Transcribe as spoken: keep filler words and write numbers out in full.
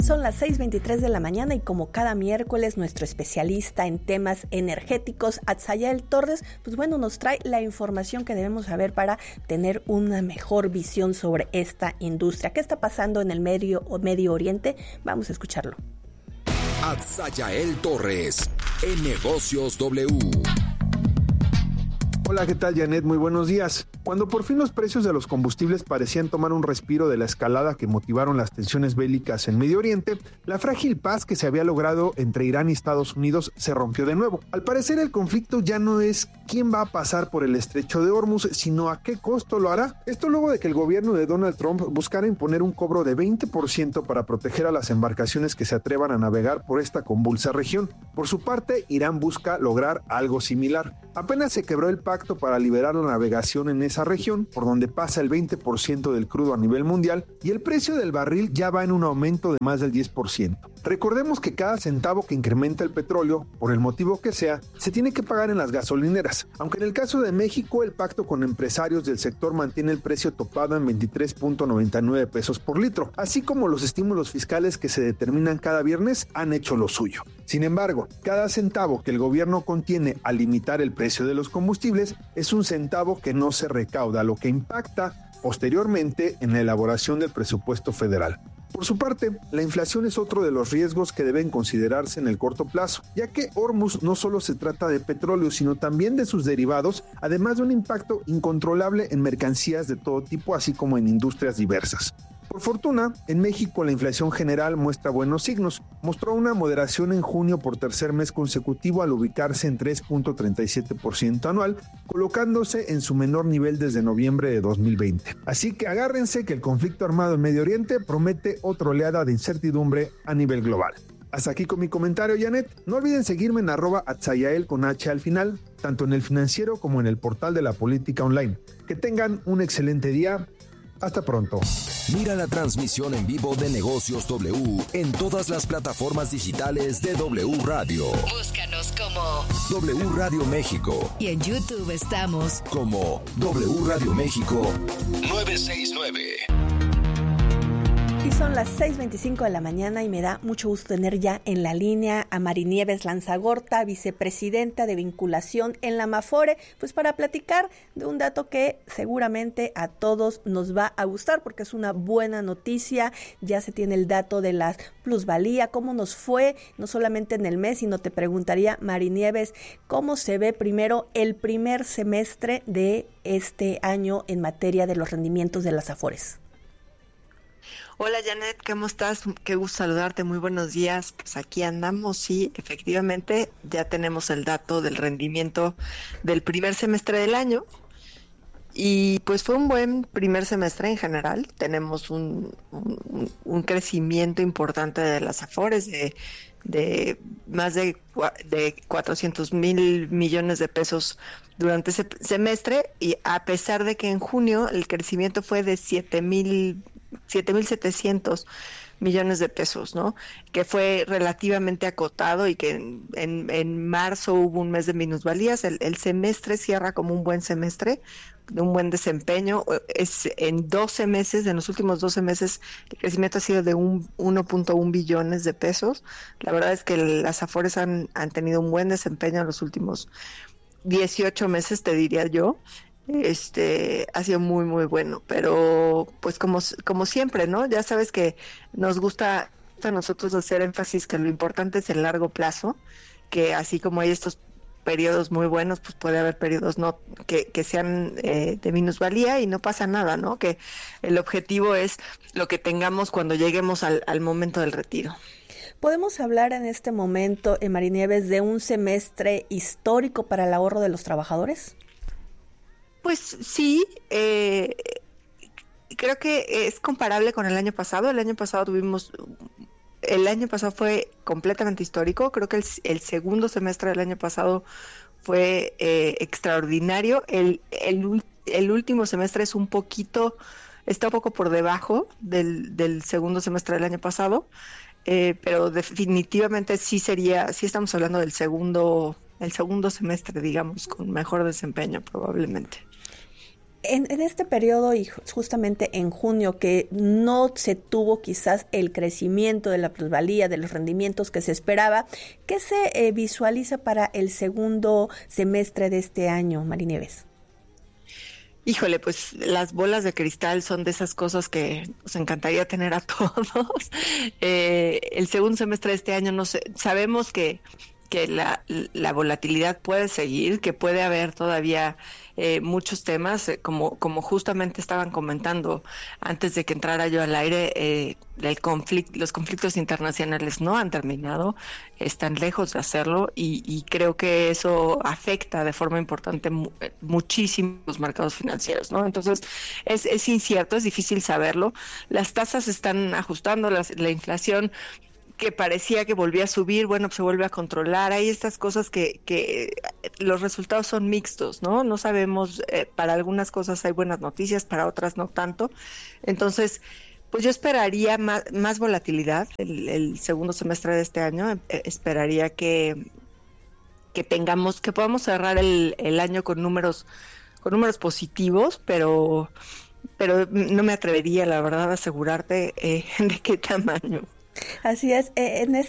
Son las seis veintitrés de la mañana y como cada miércoles nuestro especialista en temas energéticos, Atzayael Torres, pues bueno, nos trae la información que debemos saber para tener una mejor visión sobre esta industria. ¿Qué está pasando en el Medio, Medio Oriente? Vamos a escucharlo. Atzayael Torres, en Negocios W. Hola, ¿qué tal, Janet? Muy buenos días. Cuando por fin los precios de los combustibles parecían tomar un respiro de la escalada que motivaron las tensiones bélicas en Medio Oriente, la frágil paz que se había logrado entre Irán y Estados Unidos se rompió de nuevo. Al parecer, el conflicto ya no es quién va a pasar por el estrecho de Hormuz, sino a qué costo lo hará. Esto luego de que el gobierno de Donald Trump buscara imponer un cobro de veinte por ciento para proteger a las embarcaciones que se atrevan a navegar por esta convulsa región. Por su parte, Irán busca lograr algo similar. Apenas se quebró el pacto para liberar la navegación en esa región, por donde pasa el veinte por ciento del crudo a nivel mundial, y el precio del barril ya va en un aumento de más del diez por ciento. Recordemos que cada centavo que incrementa el petróleo, por el motivo que sea, se tiene que pagar en las gasolineras, aunque en el caso de México el pacto con empresarios del sector mantiene el precio topado en veintitrés punto noventa y nueve pesos por litro, así como los estímulos fiscales que se determinan cada viernes han hecho lo suyo. Sin embargo, cada centavo que el gobierno contiene al limitar el precio de los combustibles es un centavo que no se recauda, lo que impacta posteriormente en la elaboración del presupuesto federal. Por su parte, la inflación es otro de los riesgos que deben considerarse en el corto plazo, ya que Hormuz no solo se trata de petróleo, sino también de sus derivados, además de un impacto incontrolable en mercancías de todo tipo, así como en industrias diversas. Por fortuna, en México la inflación general muestra buenos signos. Mostró una moderación en junio por tercer mes consecutivo al ubicarse en tres punto treinta y siete por ciento anual, colocándose en su menor nivel desde noviembre de dos mil veinte. Así que agárrense que el conflicto armado en Medio Oriente promete otra oleada de incertidumbre a nivel global. Hasta aquí con mi comentario, Janet. No olviden seguirme en arroba Atzayael con H al final, tanto en el Financiero como en el portal de la Política Online. Que tengan un excelente día. Hasta pronto. Mira la transmisión en vivo de Negocios W en todas las plataformas digitales de W Radio. Búscanos como W Radio México. Y en YouTube estamos como W Radio México novecientos sesenta y nueve. Y son las seis veinticinco de la mañana y me da mucho gusto tener ya en la línea a Marinieves Lanzagorta, vicepresidenta de vinculación en la Amafore, pues para platicar de un dato que seguramente a todos nos va a gustar porque es una buena noticia. Ya se tiene el dato de la plusvalía, cómo nos fue, no solamente en el mes, sino te preguntaría, Marinieves, cómo se ve primero el primer semestre de este año en materia de los rendimientos de las Afores. Hola Janet, ¿cómo estás? Qué gusto saludarte, muy buenos días. Pues aquí andamos, sí, efectivamente ya tenemos el dato del rendimiento del primer semestre del año y pues fue un buen primer semestre en general. Tenemos un, un, un crecimiento importante de las Afores de, de más de, de cuatrocientos mil millones de pesos durante ese semestre, y a pesar de que en junio el crecimiento fue de siete mil setecientos millones de pesos, ¿no? Que fue relativamente acotado y que en, en, en marzo hubo un mes de minusvalías. El, el semestre cierra como un buen semestre, de un buen desempeño. Es en doce meses, en los últimos doce meses, el crecimiento ha sido de un uno punto uno billones de pesos. La verdad es que las Afores han, han tenido un buen desempeño en los últimos dieciocho meses, te diría yo. Este ha sido muy muy bueno, pero pues como, como siempre, ¿no? Ya sabes que nos gusta a nosotros hacer énfasis que lo importante es el largo plazo, que así como hay estos periodos muy buenos, pues puede haber periodos no que, que sean eh, de minusvalía y no pasa nada, ¿no? Que el objetivo es lo que tengamos cuando lleguemos al, al momento del retiro. ¿Podemos hablar en este momento, en Marinieves, de un semestre histórico para el ahorro de los trabajadores? Pues sí, eh, creo que es comparable con el año pasado. El año pasado tuvimos, el año pasado fue completamente histórico. Creo que el, el segundo semestre del año pasado fue eh, extraordinario. El, el, el último semestre es un poquito, está un poco por debajo del, del segundo semestre del año pasado, eh, pero definitivamente sí sería, sí estamos hablando del segundo, el segundo semestre, digamos, con mejor desempeño probablemente. En, en este periodo y justamente en junio que no se tuvo quizás el crecimiento de la plusvalía, de los rendimientos que se esperaba, ¿qué se eh, visualiza para el segundo semestre de este año, Marinieves? Híjole, pues las bolas de cristal son de esas cosas que nos encantaría tener a todos. Eh, el segundo semestre de este año, no sé, sabemos que, que la, la volatilidad puede seguir, que puede haber todavía eh, muchos temas, eh, como, como justamente estaban comentando antes de que entrara yo al aire, eh, el conflicto, los conflictos internacionales no han terminado, están lejos de hacerlo y, y creo que eso afecta de forma importante mu- muchísimo los mercados financieros, ¿no? Entonces es, es incierto, es difícil saberlo. Las tasas están ajustando, las, la inflación que parecía que volvía a subir, bueno, pues se vuelve a controlar. Hay estas cosas que, que los resultados son mixtos, ¿no? No sabemos, eh, para algunas cosas hay buenas noticias, para otras no tanto. Entonces, pues yo esperaría más, más volatilidad el, el segundo semestre de este año. Eh, esperaría que, que tengamos, que podamos cerrar el, el año con números, con números positivos, pero, pero no me atrevería, la verdad, a asegurarte eh, de qué tamaño. Así es, eh, en